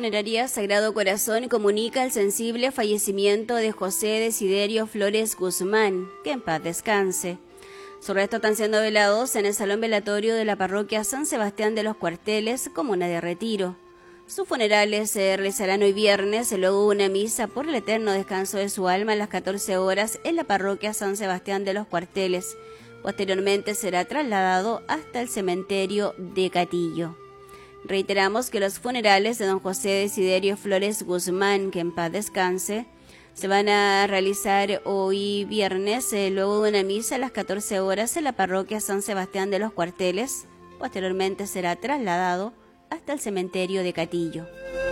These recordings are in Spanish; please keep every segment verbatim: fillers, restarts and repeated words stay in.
Funeraria Sagrado Corazón comunica el sensible fallecimiento de José Desiderio Flores Guzmán, que en paz descanse. Sus restos están siendo velados en el salón velatorio de la parroquia San Sebastián de los Cuarteles, comuna de Retiro. Sus funerales se realizarán hoy viernes, luego una misa por el eterno descanso de su alma a las catorce horas en la parroquia San Sebastián de los Cuarteles. Posteriormente será trasladado hasta el cementerio de Catillo. Reiteramos que los funerales de don José Desiderio Flores Guzmán, que en paz descanse, se van a realizar hoy viernes, eh, luego de una misa a las catorce horas en la parroquia San Sebastián de los Cuarteles. Posteriormente será trasladado hasta el cementerio de Catillo.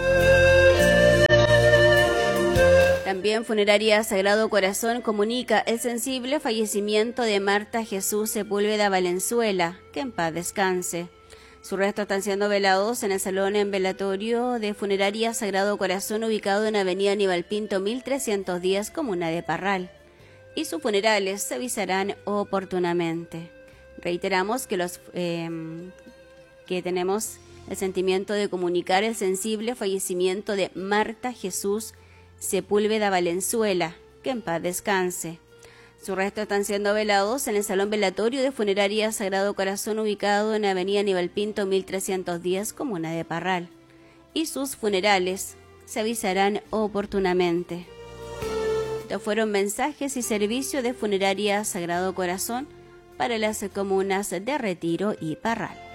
También Funeraria Sagrado Corazón comunica el sensible fallecimiento de Marta Jesús Sepúlveda Valenzuela, que en paz descanse. Sus restos están siendo velados en el salón en velatorio de Funeraria Sagrado Corazón, ubicado en Avenida Aníbal Pinto mil trescientos diez, comuna de Parral. Y sus funerales se avisarán oportunamente. Reiteramos que, los, eh, que tenemos el sentimiento de comunicar el sensible fallecimiento de Marta Jesús Sepúlveda Valenzuela, que en paz descanse. Sus restos están siendo velados en el salón velatorio de Funeraria Sagrado Corazón, ubicado en Avenida Aníbal Pinto mil trescientos diez, comuna de Parral. Y sus funerales se avisarán oportunamente. Estos fueron mensajes y servicios de Funeraria Sagrado Corazón para las comunas de Retiro y Parral.